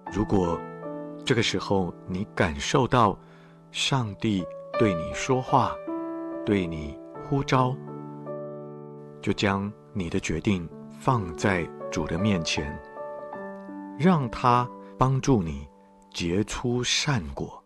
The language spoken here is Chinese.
如果这个时候你感受到上帝对你说话，对你呼召，就将你的决定放在主的面前，让他帮助你结出善果。